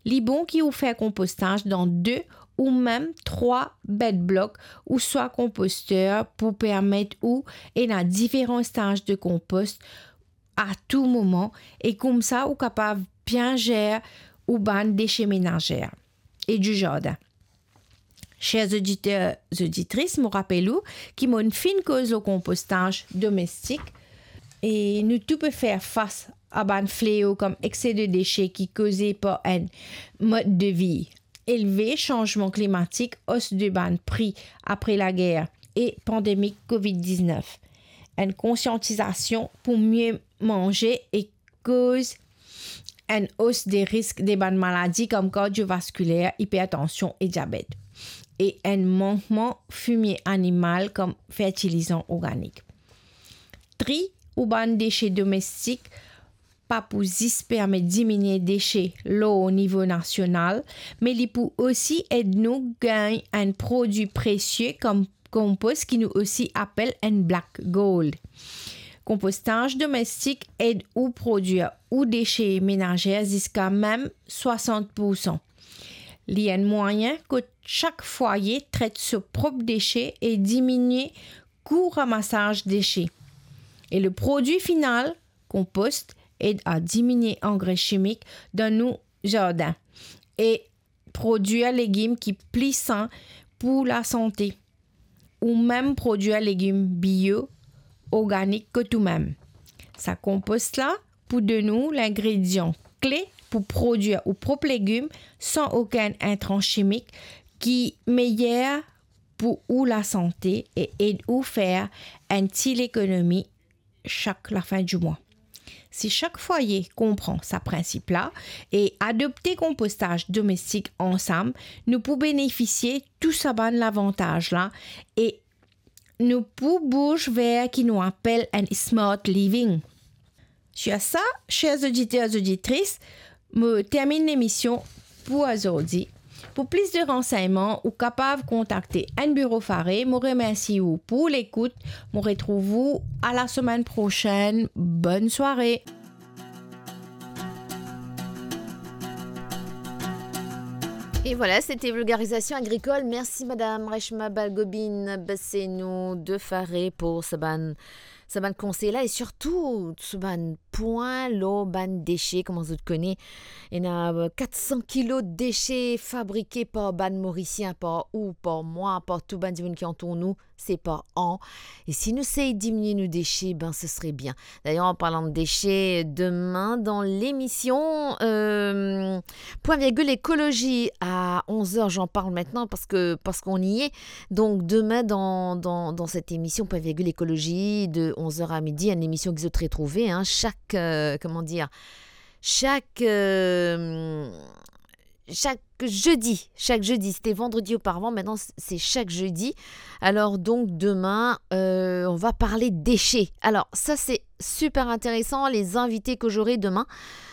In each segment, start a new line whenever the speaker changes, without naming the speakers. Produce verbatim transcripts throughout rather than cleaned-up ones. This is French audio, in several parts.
Les bons qui ont fait compostage dans deux ou même trois bed blocs ou soit composteurs pour permettre ou et dans différents stages de compost à tout moment et comme ça ou capable bien gérer ou ban déchets ménagers et du jardin. Chers auditeurs et auditrices, me rappelez-vous qu'il y a une fine cause au compostage domestique et nous tout peut faire face à ban fléau comme excès de déchets qui causés par un mode de vie élevé, changement climatique, hausse de ban prix après la guerre et pandémie covid dix-neuf. Une conscientisation pour mieux manger et cause une hausse des risques des bonnes maladies comme cardiovasculaire, hypertension et diabète. Et un manquement fumier animal comme fertilisant organique. Tri ou ban déchets domestiques, pas pour permet de diminuer les déchets l'eau au niveau national, mais il peut aussi aider nous à gagner un produit précieux comme compost qui nous aussi appelle un black gold. Compostage domestique aide ou produire ou déchets ménagers jusqu'à même soixante pour cent. Il y a un moyen que chaque foyer traite ses propres déchets et diminue le coût ramassage déchets. Et le produit final, compost, aide à diminuer l'engrais chimique dans nos jardins et produire légumes qui plus sains pour la santé ou même produire légumes bio, organiques que tout-même. Ça compost là pour de nous l'ingrédient clé pour produire ou propres légumes sans aucun intrant chimique qui meilleur pour ou la santé et aide ou faire une petite économie chaque la fin du mois. Si chaque foyer comprend ce principe-là et adopter compostage domestique ensemble, nous pouvons bénéficier de tout ça bon l'avantage-là et nous pouvons bouger vers qui nous appelle un smart living. Sur ça, chers auditeurs et auditrices, je termine l'émission pour aujourd'hui. Pour plus de renseignements ou capable de contacter un bureau Faré, je remercie vous pour l'écoute. Je retrouve vous à la semaine prochaine. Bonne soirée.
Et voilà, c'était Vulgarisation agricole. Merci Madame Reshma Balgobin Bessenou de Faré pour ce ban, ce ban conseil-là et surtout ce ban point, l'eau, ban déchets, comme vous connaissez. Il y a quatre cents kilos de déchets fabriqués par ban mauricien, par ou, par moi, par tout ban divin qui entoure nous, c'est par an. Et si nous essayons de diminuer nos déchets, ben ce serait bien. D'ailleurs, en parlant de déchets, demain dans l'émission euh, Point virgule écologie à onze heures, j'en parle maintenant parce que parce qu'on y est. Donc demain dans, dans, dans cette émission Point virgule écologie de onze heures à midi, une émission que vous avez trouvée, hein, chaque euh, comment dire chaque euh, chaque jeudi, chaque jeudi, c'était vendredi auparavant, maintenant c'est chaque jeudi. Alors donc demain, euh, on va parler déchets. Alors ça c'est super intéressant, les invités que j'aurai demain,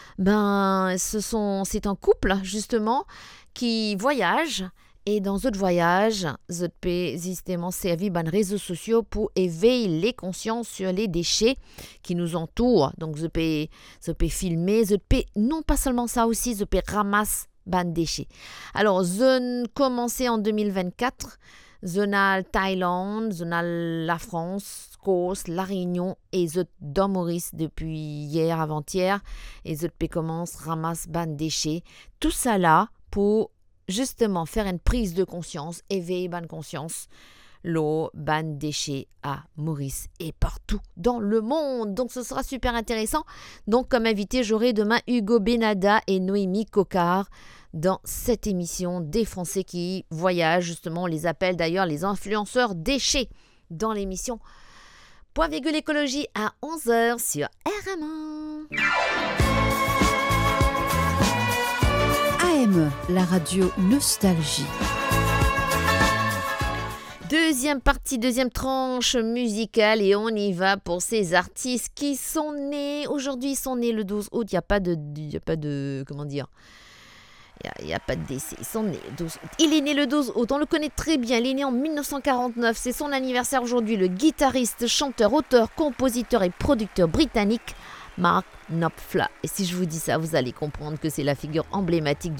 ben ce sont, c'est un couple justement qui voyage. Et dans ce voyage, je peux justement servir les réseaux sociaux pour éveiller les consciences sur les déchets qui nous entourent. Donc, je peux, je peux filmer, je peux, non pas seulement ça aussi, je peux ramasser les déchets. Alors, je commençais en deux mille vingt-quatre, je n'ai Thaïlande, je n'ai la France, Corse, la Réunion et je dans Maurice depuis hier, avant-hier. Et je peux commencer à ramasser les déchets. Tout ça là pour justement faire une prise de conscience, éveiller ban conscience, l'eau, ban déchets à Maurice et partout dans le monde. Donc ce sera super intéressant. Donc comme invité, j'aurai demain Hugo Benada et Noémie Cocard dans cette émission des Français qui voyagent. Justement, on les appelle d'ailleurs les influenceurs déchets dans l'émission Point virgule écologie à onze heures sur R M un.
La radio Nostalgie.
Deuxième partie, deuxième tranche musicale et on y va pour ces artistes qui sont nés, aujourd'hui ils sont nés le douze août, il n'y a pas de, il n'y a pas de, comment dire, il n'y a, a pas de décès, ils sont nés le douze août. Il est né le douze août, on le connaît très bien, il est né en dix-neuf cent quarante-neuf, c'est son anniversaire aujourd'hui, le guitariste, chanteur, auteur, compositeur et producteur britannique Mark Knopfler. Et si je vous dis ça, vous allez comprendre que c'est la figure emblématique